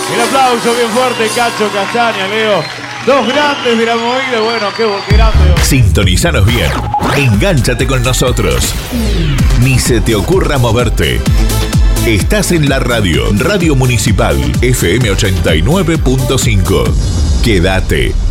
El aplauso bien fuerte, Cacho Castaña, Leo. Dos grandes de la movida. Bueno, qué grande. Sintonizanos bien. Engánchate con nosotros. Ni se te ocurra moverte. Estás en la Radio Municipal FM 89.5. Quédate.